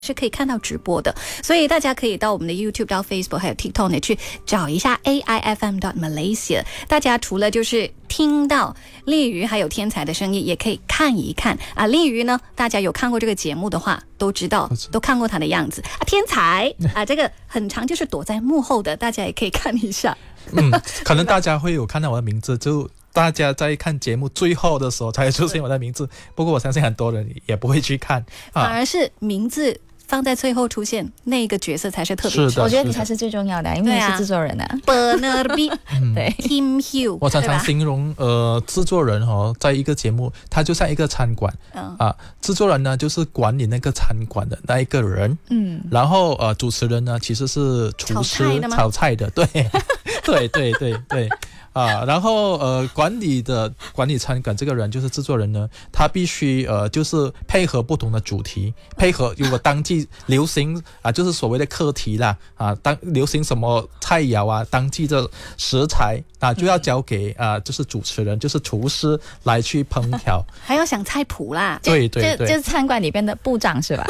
是可以看到直播的，所以大家可以到我们的 YouTube 到 Facebook 还有 TikTok 呢去找一下 AIFM.Malaysia。 大家除了就是听到丽瑜还有天才的声音，也可以看一看啊。丽瑜呢，大家有看过这个节目的话都知道，都看过他的样子啊。天才啊，这个很常就是躲在幕后的，大家也可以看一下。 可能大家会有看到我的名字，就大家在看节目最后的时候才会出现我的名字，不过我相信很多人也不会去看， 反而是名字放在最后出现，那个角色才是特别我觉得你才是最重要的，因为你是制作人啊。 Bernard 对 Kim Hill， 我常常形容制作人在一个节目他就像一个餐馆制作人呢就是管理那个餐馆的那一个人，然后主持人呢其实是厨师炒菜的，对对对对对然后管理餐馆这个人就是制作人呢，他必须就是配合不同的主题，配合如果当季流行就是所谓的课题啦当流行什么菜肴当季的食材就要交给就是主持人就是厨师来去烹调， 还要想菜谱啦， 对对对， 就是餐馆里边的部长是吧？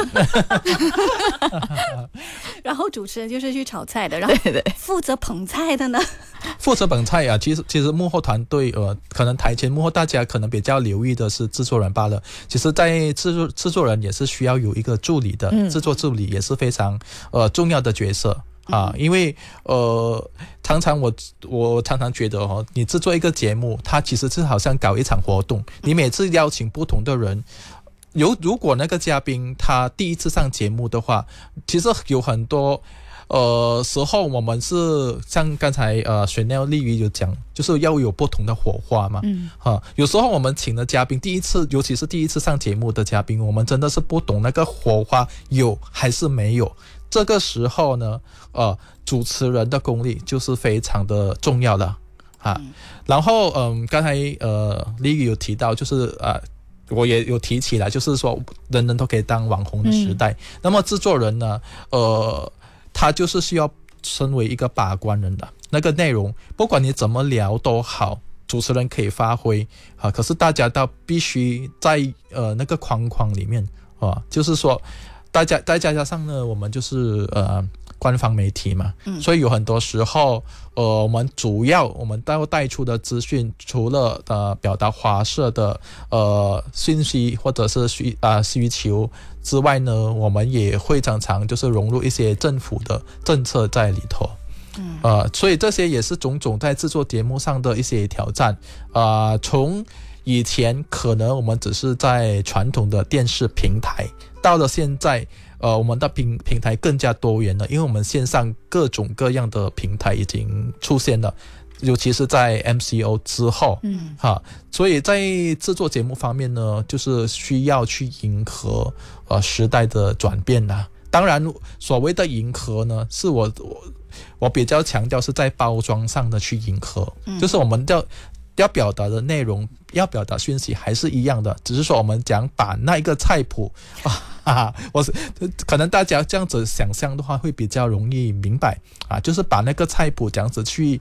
然后主持人就是去炒菜的，然后负责捧菜的呢， 负责捧菜其实幕后团队可能台前幕后大家可能比较留意的是制作人罢了，其实在制作人也是需要有一个助理的，制作助理也是非常重要的角色因为常常我常常觉得你制作一个节目，它其实是好像搞一场活动，你每次邀请不同的人，如果那个嘉宾他第一次上节目的话，其实有很多时候我们是像刚才Chanel丽瑜有讲，就是要有不同的火花嘛。有时候我们请的嘉宾尤其是第一次上节目的嘉宾，我们真的是不懂那个火花有还是没有。这个时候呢主持人的功力就是非常的重要了然后刚才丽瑜有提到就是我也有提起来，就是说人人都可以当网红的时代，那么制作人呢他就是需要身为一个把关人的那个内容，不管你怎么聊都好，主持人可以发挥可是大家都必须在那个框里面就是说大家再加上呢，我们就是官方媒体嘛，所以有很多时候我们要带出的资讯，除了表达华社的信息或者是需求之外呢，我们也会常常就是融入一些政府的政策在里头。所以这些也是种种在制作节目上的一些挑战从以前可能我们只是在传统的电视平台，到了现在我们的平台更加多元了，因为我们线上各种各样的平台已经出现了，尤其是在 MCO 之后所以在制作节目方面呢，就是需要去迎合时代的转变啦。当然所谓的迎合呢，是我比较强调是在包装上的去迎合，就是我们要表达的内容，要表达讯息还是一样的，只是说我们讲把那一个菜谱可能大家这样子想象的话会比较容易明白就是把那个菜谱这样子去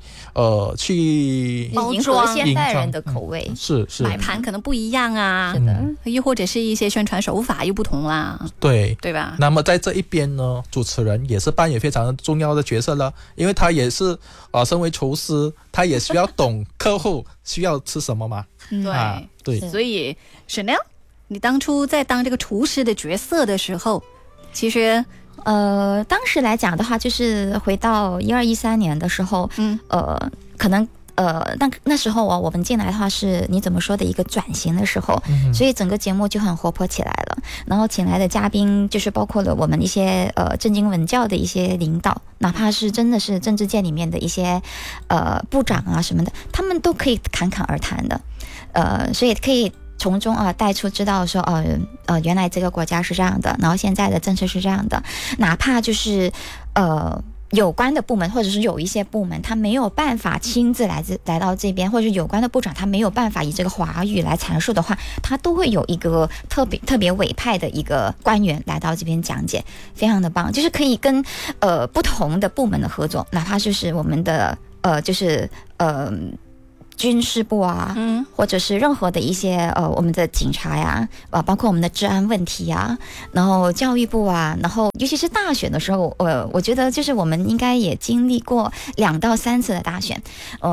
迎合现代人的口味， 是摆盘可能不一样是的又或者是一些宣传手法又不同啦，对吧？ 那么在这一边呢，主持人也是扮演非常重要的角色了，因为他也是身为厨师，他也需要懂客户需要吃什么嘛。对， 所以 Chanel， 你当初在当这个厨师的角色的时候，其实当时来讲的话，就是回到12、13年的时候，可能那时候我们进来的话是你怎么说的一个转型的时候，所以整个节目就很活泼起来了。然后请来的嘉宾就是包括了我们一些政经文教的一些领导，哪怕是真的是政治界里面的一些部长什么的，他们都可以侃侃而谈的，所以可以从中带出知道说原来这个国家是这样的，然后现在的政策是这样的，哪怕就是有关的部门或者是有一些部门他没有办法亲自来到这边，或者是有关的部长他没有办法以这个华语来阐述的话，他都会有一个特别委派的一个官员来到这边讲解，非常的棒，就是可以跟不同的部门的合作，哪怕就是我们的就是军事部啊，或者是任何的一些我们的警察呀，包括我们的治安问题啊，然后教育部啊，然后尤其是大选的时候，我觉得就是我们应该也经历过2到3次的大选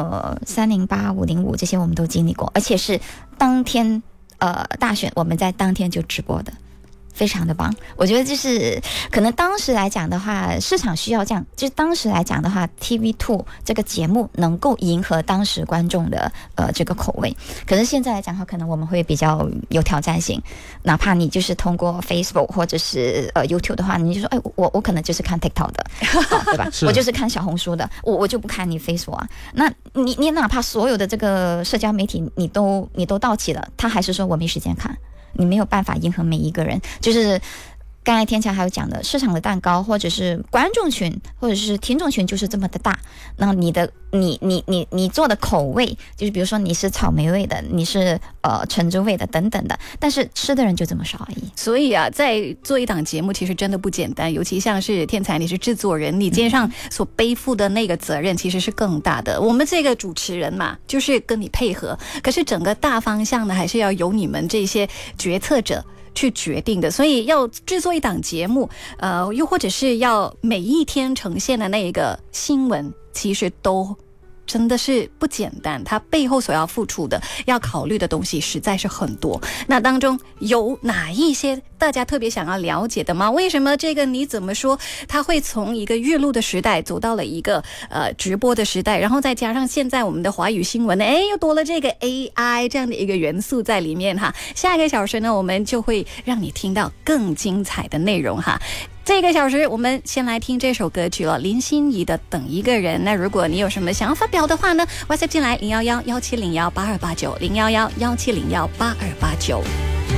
，308、505这些我们都经历过，而且是当天大选我们在当天就直播的。非常的棒，我觉得就是可能当时来讲的话，市场需要这样，就是当时来讲的话 ，TV2 这个节目能够迎合当时观众的这个口味。可是现在来讲的话，可能我们会比较有挑战性，哪怕你就是通过 Facebook 或者是YouTube 的话，你就说，哎，我可能就是看 TikTok 的，对吧？我就是看小红书的，我就不看你 Facebook 啊。那你哪怕所有的这个社交媒体你都到齐了，他还是说我没时间看。你没有办法迎合每一个人，就是刚才天桥还有讲的，市场的蛋糕或者是观众群或者是听众群就是这么的大，那你做的口味，就是比如说你是草莓味的，你是橙汁味的等等的，但是吃的人就这么少而已。 所以啊，在做一档节目其实真的不简单，尤其像是天才，你是制作人，你肩上所背负的那个责任其实是更大的。我们这个主持人嘛，就是跟你配合，可是整个大方向呢，还是要由你们这些决策者去决定的。所以要制作一档节目，又或者是要每一天呈现的那个新闻，其实都真的是不简单，它背后所要付出的要考虑的东西实在是很多。那当中有哪一些大家特别想要了解的吗？为什么这个你怎么说它会从一个预录的时代走到了一个直播的时代，然后再加上现在我们的华语新闻呢，又多了这个 AI 这样的一个元素在里面哈。下一个小时呢，我们就会让你听到更精彩的内容哈。这个小时我们先来听这首歌曲了，林心怡的《等一个人》。那如果你有什么想要发表的话呢， WhatsApp 进来011-1701-8289 011-1701-8289。